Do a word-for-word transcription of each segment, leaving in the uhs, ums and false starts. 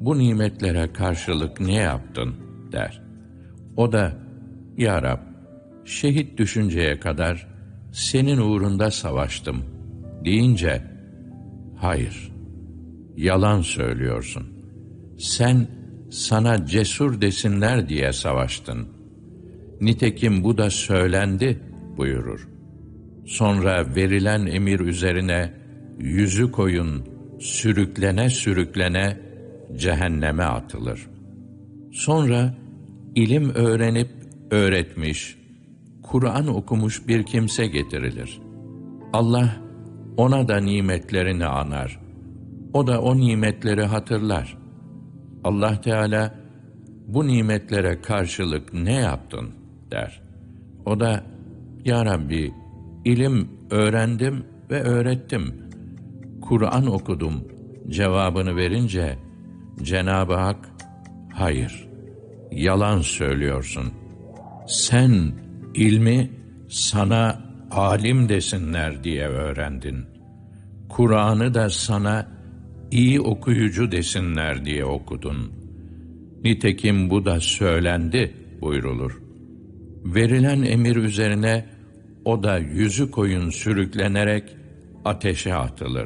bu nimetlere karşılık ne yaptın der. O da, Ya Rab, şehit düşünceye kadar senin uğrunda savaştım deyince, hayır, yalan söylüyorsun. Sen sana cesur desinler diye savaştın. Nitekim bu da söylendi buyurur. Sonra verilen emir üzerine yüzü koyun, sürüklene sürüklene cehenneme atılır. Sonra ilim öğrenip öğretmiş, Kur'an okumuş bir kimse getirilir. Allah ona da nimetlerini anar. O da o nimetleri hatırlar. Allah Teala, bu nimetlere karşılık ne yaptın der. O da, Ya Rabbi, ilim öğrendim ve öğrettim. Kur'an okudum cevabını verince, Cenab-ı Hak, hayır, yalan söylüyorsun. Sen ilmi sana alim desinler diye öğrendin. Kur'an'ı da sana iyi okuyucu desinler diye okudun. Nitekim bu da söylendi buyrulur. Verilen emir üzerine o da yüzü koyun sürüklenerek ateşe atılır.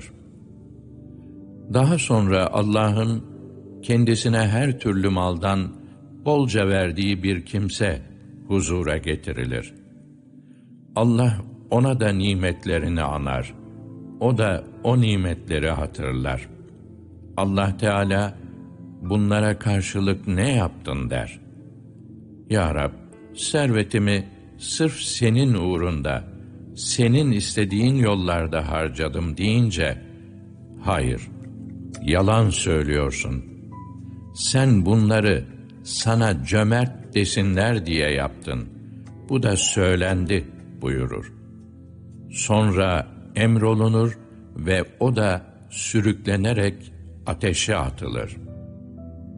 Daha sonra Allah'ın kendisine her türlü maldan bolca verdiği bir kimse huzura getirilir. Allah ona da nimetlerini anar. O da o nimetleri hatırlar. Allah Teala bunlara karşılık ne yaptın der. Ya Rab, servetimi sırf senin uğrunda, senin istediğin yollarda harcadım deyince, hayır, yalan söylüyorsun. Sen bunları sana cömert desinler diye yaptın. Bu da söylendi buyurur. Sonra emrolunur ve o da sürüklenerek ateşe atılır.